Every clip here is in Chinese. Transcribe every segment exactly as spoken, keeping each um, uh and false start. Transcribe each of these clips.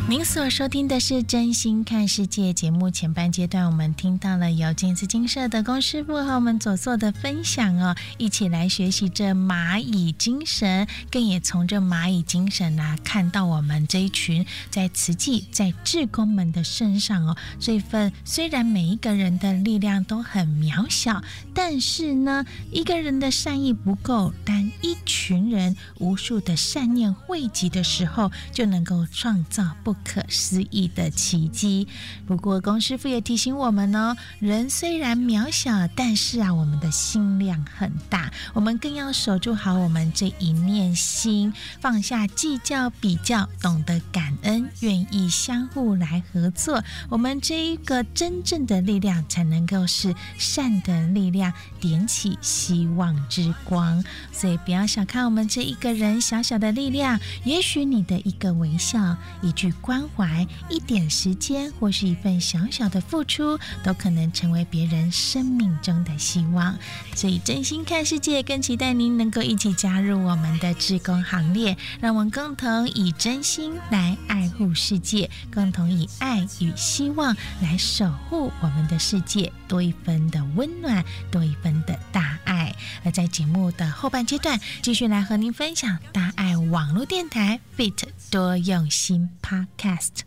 您所收听的是真心看世界节目，前半阶段我们听到了由金丝金社的龚师傅和我们所做的分享哦，一起来学习这蚂蚁精神，更也从这蚂蚁精神啊，看到我们这一群在慈济在志工们的身上哦，这份虽然每一个人的力量都很渺小，但是呢，一个人的善意不够，但一群人无数的善念汇集的时候，就能够创造不可思议的奇迹。不过龚师傅也提醒我们哦，人虽然渺小，但是啊，我们的心量很大，我们更要守住好我们这一念心，放下计较比较，懂得感恩，愿意相互来合作，我们这一个真正的力量才能够是善的力量，点起希望之光。所以不要小看我们这一个人小小的力量，也许你的一个微笑，一句关怀，一点时间，或是一份小小的付出，都可能成为别人生命中的希望。所以真心看世界，更期待您能够一起加入我们的志工行列，让我们共同以真心来爱护世界，共同以爱与希望来守护我们的世界，多一分的温暖，多一分的大爱。而在节目的后半阶段，继续来和您分享大爱网络电台 Fit 多用心 Podcast。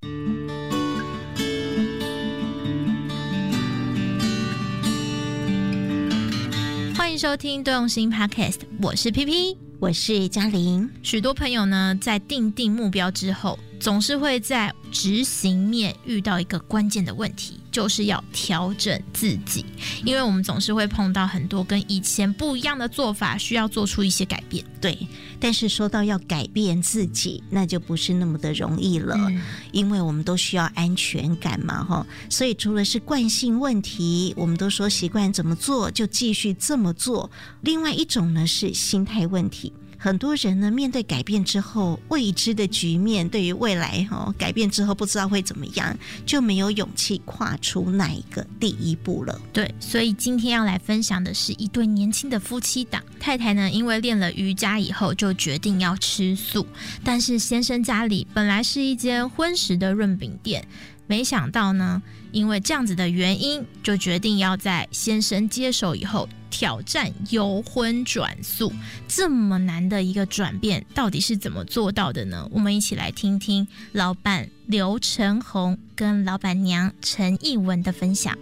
欢迎收听多用心 Podcast， 我是 P P， 我是嘉玲。 许多朋友呢，在定定目标之后，总是会在执行面遇到一个关键的问题，就是要调整自己。因为我们总是会碰到很多跟以前不一样的做法，需要做出一些改变。 对，但是说到要改变自己，那就不是那么的容易了，嗯、因为我们都需要安全感嘛，哈。所以除了是惯性问题，我们都说习惯怎么做就继续这么做。另外一种呢是心态问题。很多人呢，面对改变之后，未知的局面，对于未来、哦、改变之后不知道会怎么样，就没有勇气跨出那一个第一步了。 对，所以今天要来分享的是一对年轻的夫妻档。太太呢，因为练了瑜伽以后，就决定要吃素，但是先生家里本来是一间荤食的润饼店，没想到呢，因为这样子的原因，就决定要在先生接手以后挑战由荤转素。这么难的一个转变，到底是怎么做到的呢？我们一起来听听老板刘成宏跟老板娘陈艺文的分享。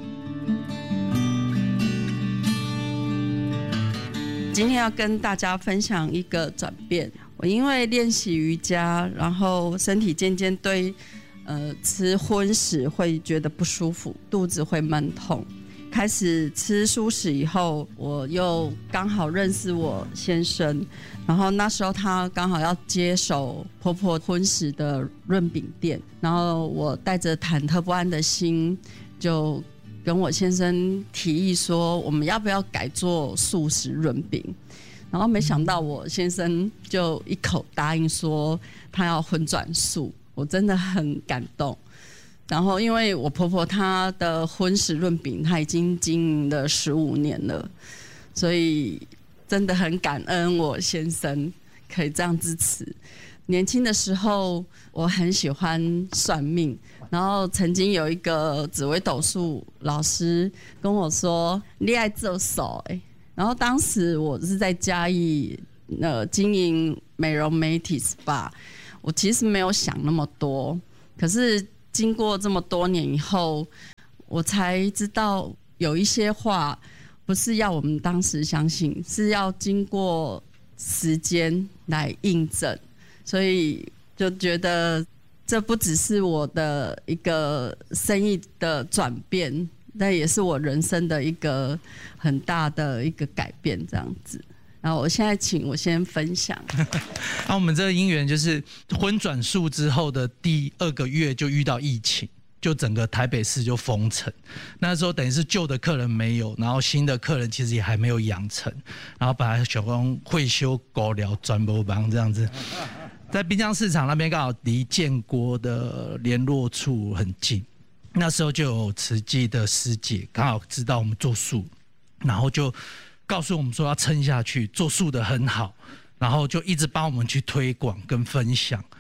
今天要跟大家分享一个转变。我因为练习瑜伽，然后身体渐渐对呃吃荤食会觉得不舒服，肚子会闷痛。开始吃素食以后，我又刚好认识我先生，然后那时候他刚好要接手婆婆荤食的润饼店，然后我带着忐忑不安的心，就跟我先生提议说，我们要不要改做素食润饼？然后没想到我先生就一口答应说他要荤转素，我真的很感动。然后因为我婆婆她的荤食润饼她已经经营了十五年了，所以真的很感恩我先生可以这样支持。年轻的时候我很喜欢算命，然后曾经有一个紫微斗数老师跟我说你爱做手欸，然后当时我是在嘉义呃经营美容美体 S P A， 我其实没有想那么多，可是经过这么多年以后，我才知道有一些话不是要我们当时相信，是要经过时间来印证。所以就觉得这不只是我的一个生意的转变，但也是我人生的一个很大的一个改变这样子。然后我现在请我先分享。 那我们这个因缘就是荤转素之后的第二个月就遇到疫情，就整个台北市就封城。那时候等于是旧的客人没有，然后新的客人其实也还没有养成，然后本来想说会修狗疗转播帮这样子。在滨江市场那边刚好离建国的联络处很近，那时候就有慈济的师姐刚好知道我们做素，然后就告诉我们说要撑下去，做素的很好，然后就一直帮我们去推广跟分享，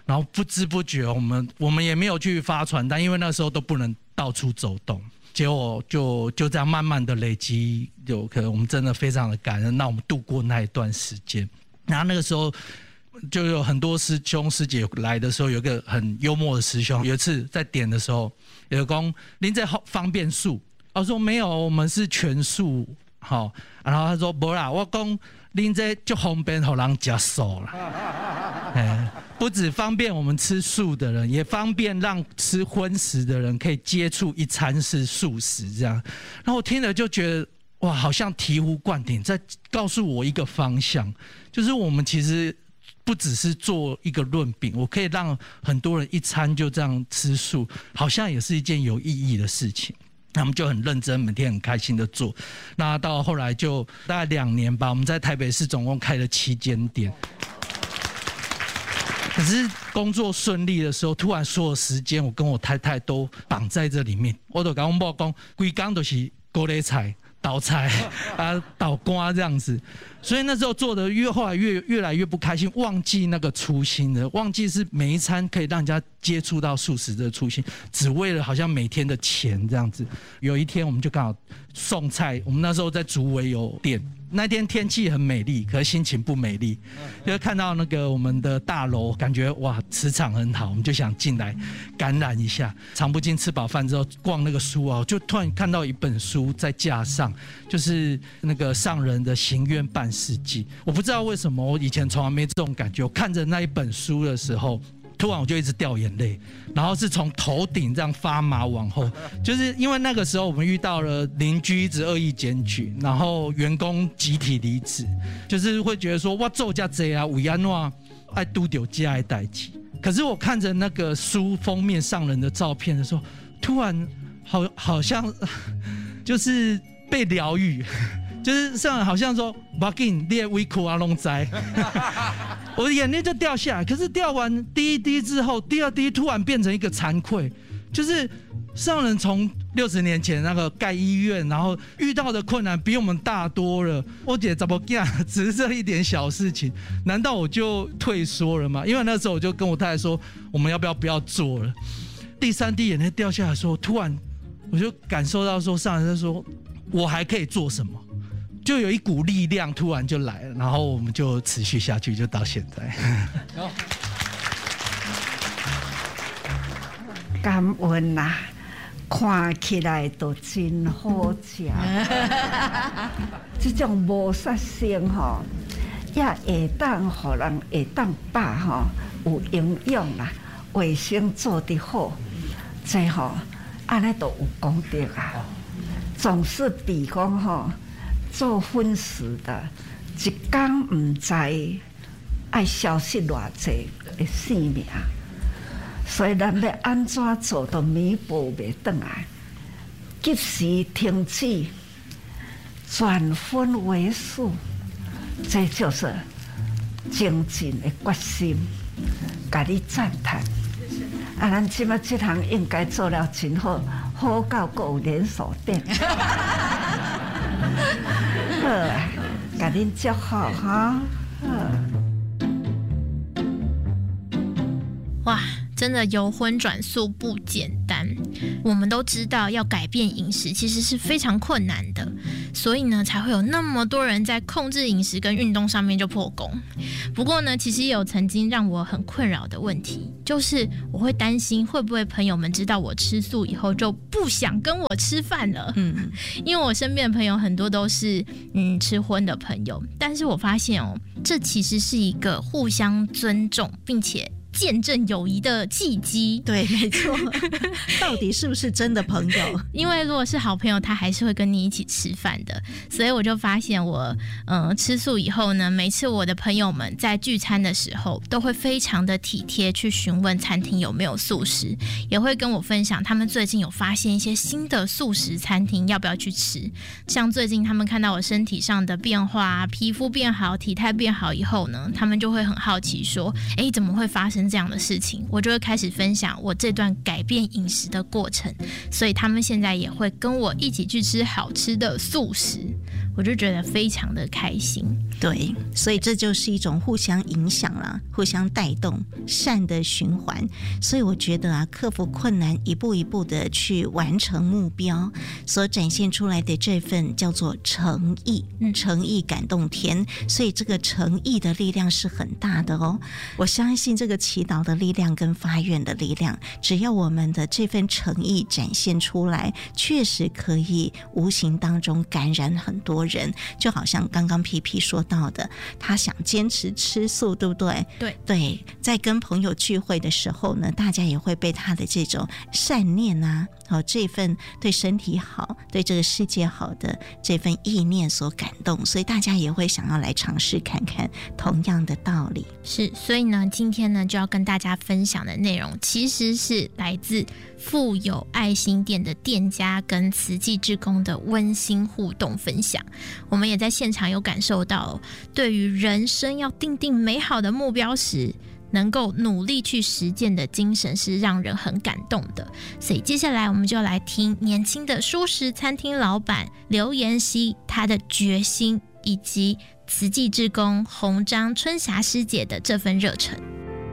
然后不知不觉我们我们也没有去发传单，因为那时候都不能到处走动。结果就就这样慢慢的累积，有可能我们真的非常的感恩，让我们度过那一段时间。然后那个时候就有很多师兄师姐来的时候，有一个很幽默的师兄，有一次在点的时候，有讲您在方便素，我说没有，我们是全素，好，然后他说不啦，我讲您这就方便让人接受啦。哎，不只方便我们吃素的人，也方便让吃荤食的人可以接触一餐是素食这样。然后我听了就觉得哇，好像醍醐灌顶，在告诉我一个方向，就是我们其实不只是做一个润饼，我可以让很多人一餐就这样吃素，好像也是一件有意义的事情。那我们就很认真，每天很开心的做。那到后来就大概两年吧，我们在台北市总共开了七间店。可是工作顺利的时候，突然所有时间我跟我太太都绑在这里面，我就跟我某讲，规工都是高丽菜、倒菜啊、倒瓜这样子，所以那时候做的越后来越越来越不开心，忘记那个初心了，忘记是每一餐可以让人家接触到素食的初心，只为了好像每天的钱这样子。有一天我们就刚好送菜，我们那时候在竹围有店。那天天气很美丽，可是心情不美丽，就看到那个我们的大楼，感觉哇磁场很好，我们就想进来感染一下。常不进吃饱饭之后逛那个书啊，就突然看到一本书在架上，就是那个上人的行愿半世纪。我不知道为什么，我以前从来没这种感觉。我看着那一本书的时候，突然我就一直掉眼泪，然后是从头顶这样发麻往后，就是因为那个时候我们遇到了邻居一直恶意检举，然后员工集体离职，就是会觉得说我做这多啊，为安怎爱拄到这样的代志。可是我看着那个书封面上人的照片的时候，突然好好像就是被疗愈。就是上人好像说，不要紧，你的胃口啊拢知，我的眼泪就掉下来。可是掉完第一滴之后，第二滴突然变成一个惭愧，就是上人从六十年前那个盖医院，然后遇到的困难比我们大多了。我姐怎么干？只是这一点小事情，难道我就退缩了吗？因为那时候我就跟我太太说，我们要不要不要做了？第三滴眼泪掉下来的时候，突然我就感受到说，上人在说，我还可以做什么？就有一股力量突然就来了，然后我们就持续下去，就到现在。 感恩啦，看起来都真好吃。这种无杀性吼，也会当互人会当饱吼，有营养啦，卫生做得好，这吼安尼都有功德啊。总是比讲吼。做荤食的，一天唔知爱消失偌济的性命，所以咱要安怎做都弥补袂转来，及时停止，转荤为素，这就是精进的决心。甲你赞叹，啊，咱即马这行应该做了真好，好到阁有连锁店。好啊，甲恁祝福哈！ 哇，真的由荤转素不简单。我们都知道，要改变饮食其实是非常困难的，所以呢，才会有那么多人在控制饮食跟运动上面就破功。不过呢，其实也有曾经让我很困扰的问题，就是我会担心会不会朋友们知道我吃素以后就不想跟我吃饭了。嗯，因为我身边的朋友很多都是嗯吃荤的朋友，但是我发现哦，这其实是一个互相尊重并且见证友谊的契机。 对，没错。到底是不是真的朋友？ 因为如果是好朋友，他还是会跟你一起吃饭的。所以我就发现我，嗯、呃，吃素以后呢，每次我的朋友们在聚餐的时候，都会非常的体贴去询问餐厅有没有素食，也会跟我分享他们最近有发现一些新的素食餐厅，要不要去吃。像最近他们看到我身体上的变化，皮肤变好，体态变好以后呢，他们就会很好奇说，哎，怎么会发生生这样的事情，我就会开始分享我这段改变饮食的过程，所以他们现在也会跟我一起去吃好吃的素食，我就觉得非常的开心。 对，所以这就是一种互相影响啦，互相带动，善的循环。所以我觉得啊，克服困难，一步一步的去完成目标，所展现出来的这份叫做诚意，诚意感动天。所以这个诚意的力量是很大的哦。我相信这个祈祷的力量跟发愿的力量，只要我们的这份诚意展现出来，确实可以无形当中感染很多人。就好像刚刚皮皮说到的，他想坚持吃素，对不对？ 对对，在跟朋友聚会的时候呢，大家也会被他的这种善念啊，哦，这份对身体好、对这个世界好的这份意念所感动，所以大家也会想要来尝试看看同样的道理。 是，所以呢，今天呢就要跟大家分享的内容，其实是来自富有爱心店的店家跟慈济志工的温馨互动分享。我们也在现场有感受到，对于人生要定定美好的目标时，能够努力去实践的精神是让人很感动的。所以接下来我们就来听年轻的蔬食餐厅老板刘妍希她的决心，以及慈济志工洪章春霞师姐的这份热忱。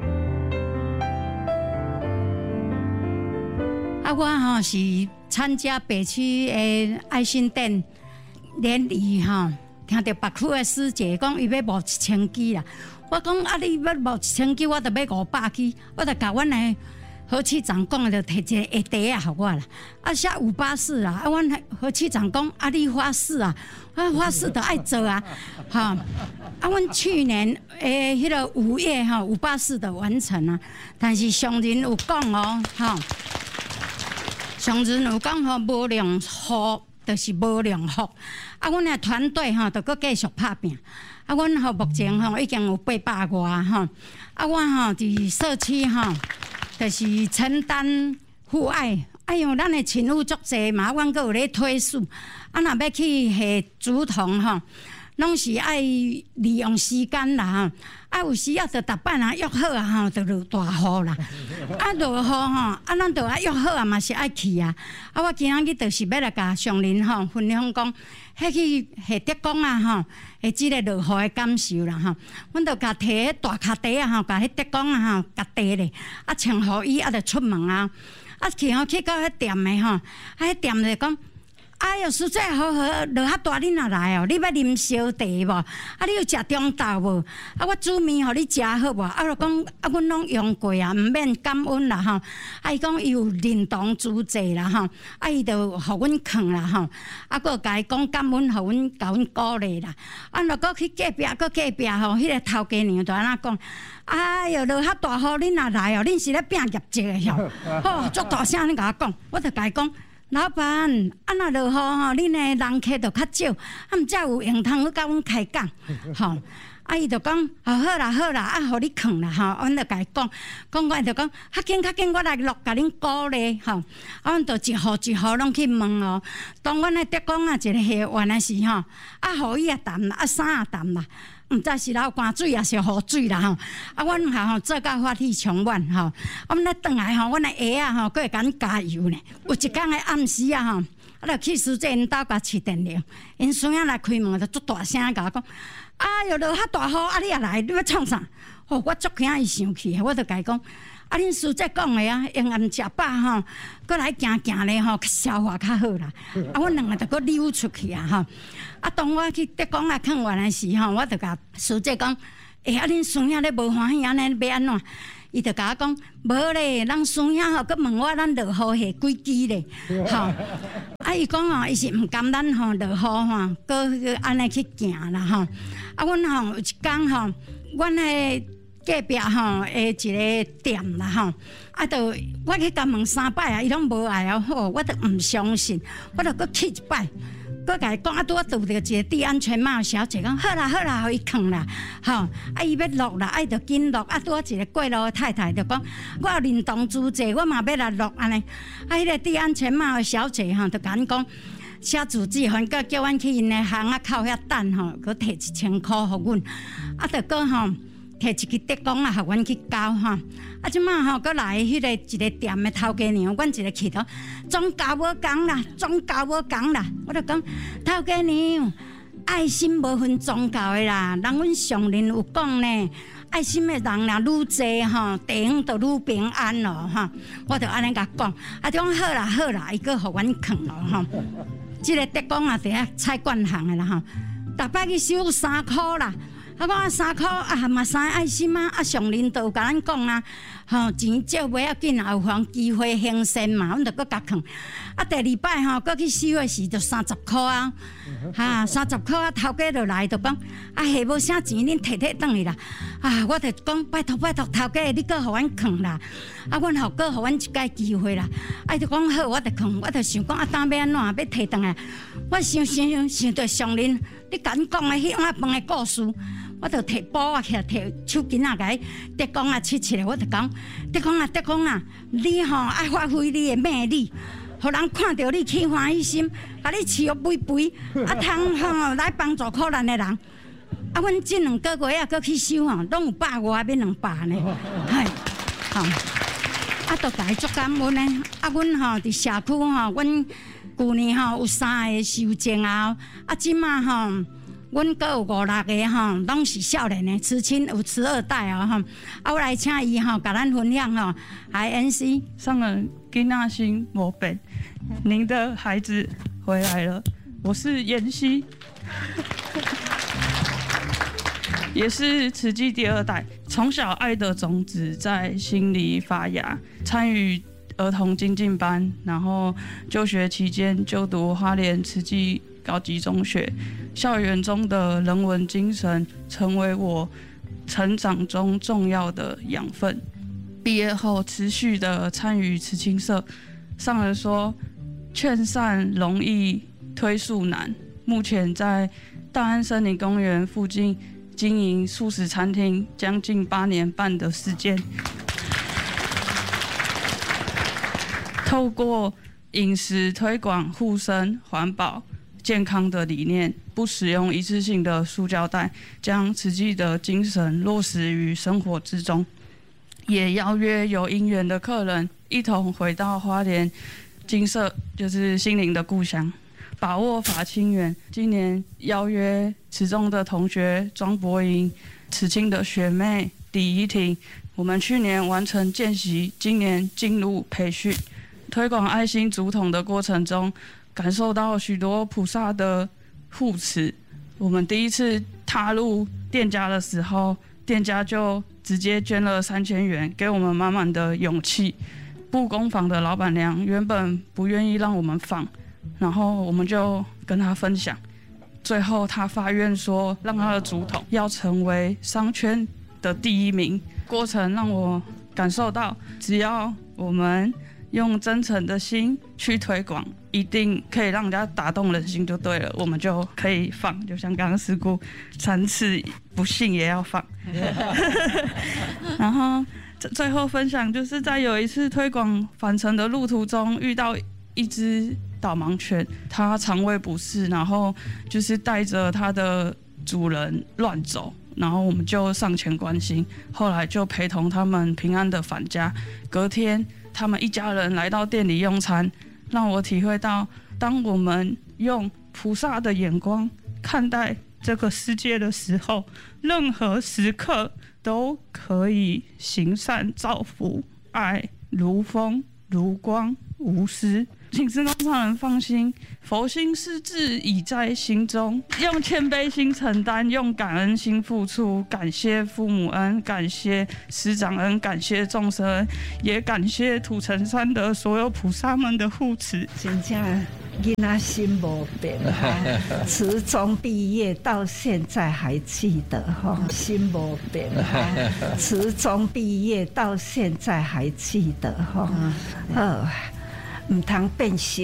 啊，我吼是参加北区的爱心店联谊吼，听到北区的师姐讲伊要募一千支啦。我讲啊，你要募一千支，我就要五百支，我就甲阮的何市长讲，就摕一个下袋啊，互我啦。啊，写五八四啦，啊，阮何市长讲啊，你发誓啊，啊，发誓就爱做啊，哈。啊，阮去年诶，迄个五月哈五八四的完成啊，但是上人有讲哦，哈，上人有讲吼，无量福就是无量福。啊，阮的团队吼，就搁继续拍拼。啊，阮吼目前吼已经有八百外吼。啊，我吼伫社区吼，就是承担父爱。哎呦，咱的勤务足济嘛，阮阁有咧推事。啊，若要去下竹筒吼，拢是爱利用时间啦吼。啊，有时啊，就逐摆啊约好啊吼，就落大雨啦。啊，落雨吼，啊，咱就啊约好啊，嘛是爱去啊。啊，我今仔日就是要来甲上人吼分享讲，迄去下德公啊吼，诶，即个落雨的感受啦吼。阮就甲摕迄大卡袋啊吼，甲迄德公啊吼，甲袋咧，啊穿互伊，啊就出门啊。啊去吼去到迄店的吼，啊迄店就讲。哎哟，实在好好，落遐大你若来哦，你要啉烧茶无？啊，你有食中昼无？啊，我煮面互你食好无？啊，就讲啊，阮拢用过啊，毋免感恩啦吼。啊，伊讲伊有认同主祭啦吼，啊，伊就互阮囥啦吼。啊，佫甲伊讲感恩，互阮甲阮鼓励啦。啊，若佫去隔壁，佫隔壁吼，迄个头家娘就安那讲。哎哟，落遐大雨，恁若来哦，恁是咧拼业绩的吼。吼，足大声咧甲我讲，我就甲伊讲。老板，啊，若落雨吼，恁的人客就较少，啊，毋则有用通去甲阮开讲，吼。啊，伊就讲，哦，好啦好啦，啊，互你囥啦，吼。阮就甲伊讲，讲我就讲，较紧较紧，我来录甲恁鼓励，吼。啊，阮就一户一户拢去问哦。当阮的德公啊，一个下原来是吼，啊，互伊啊淡啦，啊，衫啊淡啦。毋知是流汗水也是雨水啦吼，啊，阮哈吼做到发气充满吼，啊，阮咧转来吼，阮的鞋啊吼，佫会甲阮加油呢。有一工的暗时啊吼，啊，就去师姐因兜甲饲电量，因孙仔来开门就足大声甲我讲，哎哟，落遐大雨，啊，你也来，你要创啥？哦，我足惊伊生气，我就甲伊讲。啊，恁师姐讲的啊，用暗食饱吼，过来行行咧吼，消化较好啦。啊，阮两个就搁溜出去啊吼。啊，当我去德公啊看完的时候，我就甲师姐讲，哎、欸，啊，恁孙仔咧无欢喜安尼要安怎？伊就甲我讲，无咧，咱孙仔吼，搁问我咱落雨下几支咧，吼。啊，伊讲哦，伊是毋甘咱吼落雨吼，搁安尼去行啦吼。啊，阮吼有一工吼，阮诶。隔壁吼诶一个店啦吼，啊，就我去甲问三摆啊，伊拢无爱哦，吼，我都毋相信，我就搁去一摆，搁甲伊讲啊，拄啊拄着一个戴安全帽小姐讲，好啦好啦，互伊囥啦，吼，啊伊要落啦，啊伊就紧落，啊拄啊一个过路的太太就讲，我有认同主祭，我嘛要来落安尼，啊迄个戴安全帽的小姐吼，就甲阮讲。写字纸，反正叫阮去因的巷仔口遐等吼，佮摕一千箍互阮，啊，着搁吼。 摕一支竹竿啊，互阮去教吼。啊，即摆吼，搁来迄个一个店的头家娘，阮一个去到，总教无共啦，总教无共啦。我就讲，头家娘，爱心无分宗教的啦，人阮上人有讲呢。爱心的人若愈济吼，地方就愈平安咯吼。我就安尼甲讲，啊，就讲好啦好啦，伊搁互阮藏咯吼。即个竹竿啊，伫遐菜馆行的啦吼，逐摆去收三箍啦。啊，我三箍啊，嘛三爱心啊，啊上人都有甲咱讲啊，吼钱少不要紧，有番机会行善嘛，阮就搁甲藏。啊，第二摆吼，搁去收的时就三十箍啊，哈，三十箍啊，头家就来就讲，啊，下无啥钱，恁摕摕转去啦。啊，我就讲拜托拜托，头家你搁互阮藏啦。啊，阮后搁互阮一届机会啦。啊，就讲好，我就藏，我就想讲啊，当要安怎要摕转来。我想想想着上人，你甲阮讲的迄碗饭的故事。我就摕布啊起来，摕手巾啊，甲伊竹竿啊切起来，我就讲，竹竿啊，竹竿啊，你吼爱发挥你的魅力，互人看到你起欢喜心，甲你饲哦肥肥，啊通吼来帮助可怜的人。啊，阮即两个月啊，搁去收吼，拢有百外变两百呢，嗨，吼，啊，都甲伊足感恩呢。啊，阮吼伫社区吼，阮旧年吼有三个受证啊，啊，即马吼。阮阁有五六个吼，拢是少年的慈亲，有慈二代哦吼。啊，我来请伊吼，甲咱分享吼。I N C 上人囡仔心无变，您的孩子回来了。我是妍希，也是慈济第二代。从小爱的种子在心里发芽，参与儿童精进班，然后就学期间就读花莲慈济高级中学。校园中的人文精神成为我成长中重要的养分。毕业后持续的参与慈青社，上人说劝善容易推素难。目前在大安森林公园附近经营素食餐厅将近八年半的时间，透过饮食推广护生环保健康的理念，不使用一次性的塑胶袋，将慈济的精神落实于生活之中。也邀约有因缘的客人一同回到花莲精舍，就是心灵的故乡，把握法清源。今年邀约慈中的同学庄博莹，慈青的学妹李怡婷，我们去年完成见习，今年进入培训，推广爱心竹筒的过程中。感受到许多菩萨的护持。我们第一次踏入店家的时候，店家就直接捐了三千元，给我们满满的勇气。布工坊的老板娘原本不愿意让我们放，然后我们就跟她分享，最后她发愿说，让她的竹筒要成为商圈的第一名。过程让我感受到，只要我们用真诚的心去推广，一定可以让人家打动人心就对了，我们就可以放。就像刚刚师姑三次不信也要放。然后最后分享就是在有一次推广返程的路途中，遇到一只导盲犬，它肠胃不适，然后就是带着它的主人乱走。然后我们就上前关心，后来就陪同他们平安的返家。隔天他们一家人来到店里用餐，让我体会到，当我们用菩萨的眼光看待这个世界的时候，任何时刻都可以行善造福，爱如风如光无私。请师公上人放心，佛心施志已在心中，用谦卑心承担，用感恩心付出，感谢父母恩，感谢师长恩，感谢众生恩，也感谢土城山的所有菩萨们的护持。 真正囡仔心无变哈，慈中毕业到现在还记得哈，心无变哈，慈中毕业到现在还记得哈，呃，唔通变心。